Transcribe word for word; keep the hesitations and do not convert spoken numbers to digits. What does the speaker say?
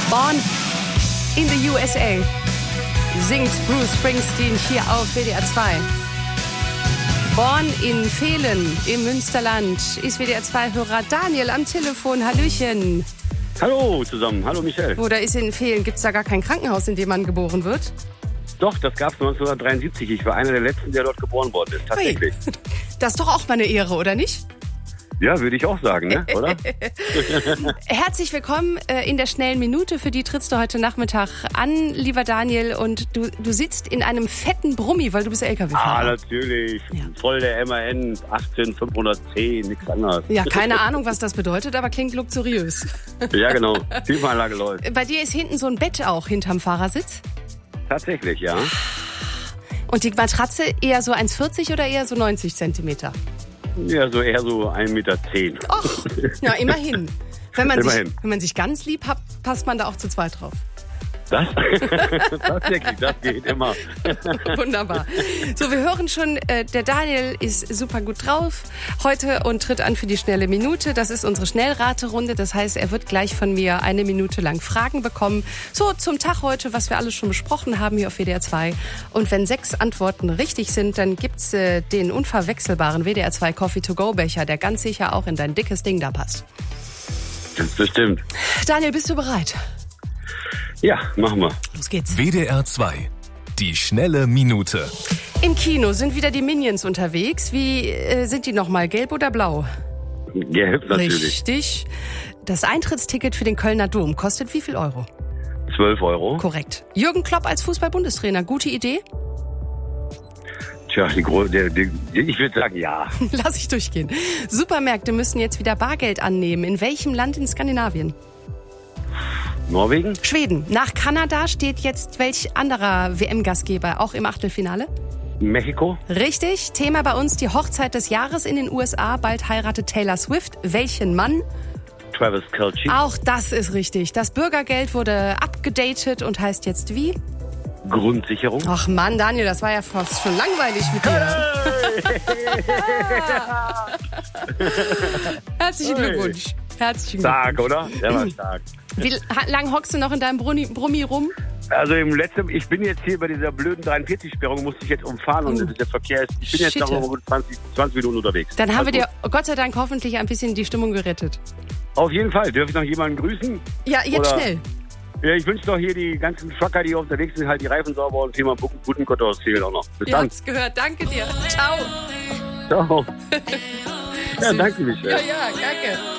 Born in the U S A singt Bruce Springsteen hier auf W D R zwei. Born in Vehlen im Münsterland ist W D R zwei-Hörer Daniel am Telefon. Hallöchen. Hallo zusammen, hallo Michelle. Oder ist in Vehlen, gibt es da gar kein Krankenhaus, in dem man geboren wird? Doch, das gab es neunzehnhundertdreiundsiebzig. Ich war einer der Letzten, der dort geboren worden ist, tatsächlich. Hey. Das ist doch auch mal eine Ehre, oder nicht? Ja, würde ich auch sagen, ne? Oder? Herzlich willkommen äh, in der schnellen Minute. Für die trittst du heute Nachmittag an, lieber Daniel. Und du, du sitzt in einem fetten Brummi, weil du bist L K W-Fahrer. Ah, natürlich. Ja. Voll der M A N achtzehn fünfhundertzehn, nichts anderes. Ja, keine Ahnung, was das bedeutet, aber klingt luxuriös. Ja, genau. Klimaanlage läuft. Bei dir ist hinten so ein Bett auch hinterm Fahrersitz? Tatsächlich, ja. Und die Matratze eher so eins Komma vierzig oder eher so neunzig Zentimeter? Ja, so eher so ein Meter zehn. Ach, ja, immerhin. Wenn man, immerhin. Sich, wenn man sich ganz lieb hat, passt man da auch zu zweit drauf. Das? Tatsächlich, das geht immer. Wunderbar. So, wir hören schon, äh, der Daniel ist super gut drauf heute und tritt an für die schnelle Minute. Das ist unsere Schnellraterunde. Das heißt, er wird gleich von mir eine Minute lang Fragen bekommen. So, zum Tag heute, was wir alles schon besprochen haben hier auf W D R zwei. Und wenn sechs Antworten richtig sind, dann gibt's äh, den unverwechselbaren W D R zwei Coffee-to-go-Becher, der ganz sicher auch in dein dickes Ding da passt. Das bestimmt. Daniel, bist du bereit? Ja, machen wir. Los geht's. W D R zwei. Die schnelle Minute. Im Kino sind wieder die Minions unterwegs. Wie äh, sind die nochmal? Gelb oder blau? Gelb natürlich. Richtig. Das Eintrittsticket für den Kölner Dom kostet wie viel Euro? zwölf Euro. Korrekt. Jürgen Klopp als Fußball-Bundestrainer. Gute Idee? Tja, die, der, die, ich würde sagen, ja. Lass ich durchgehen. Supermärkte müssen jetzt wieder Bargeld annehmen. In welchem Land in Skandinavien? Norwegen? Schweden. Nach Kanada steht jetzt welch anderer W M-Gastgeber auch im Achtelfinale? Mexiko? Richtig. Thema bei uns die Hochzeit des Jahres in den U S A. Bald heiratet Taylor Swift. Welchen Mann? Travis Kelce. Auch das ist richtig. Das Bürgergeld wurde abgedatet und heißt jetzt wie? Grundsicherung. Ach Mann, Daniel, das war ja fast schon langweilig mit dir. Hey! Herzlichen Glückwunsch. Herzlichen Stark, Glückwunsch. oder? Der war stark. Wie lang hockst du noch in deinem Brummi, Brummi rum? Also im letzten, ich bin jetzt hier bei dieser blöden dreiundvierzig-Sperrung, musste ich jetzt umfahren uh. und der Verkehr ist, ich bin jetzt Shit. noch gut zwanzig, zwanzig Minuten unterwegs. Dann haben also wir dir Gott sei Dank hoffentlich ein bisschen die Stimmung gerettet. Auf jeden Fall. Dürfen noch jemanden grüßen? Ja, jetzt Oder, schnell. Ja, ich wünsche doch hier die ganzen Trucker, die unterwegs sind, halt die Reifen sauber und Thema guten Kotter fehlt auch noch. Bis Ihr dann. habt's gehört. Danke dir. Ciao. Ciao. Ja, danke, Michelle. Ja, ja, danke.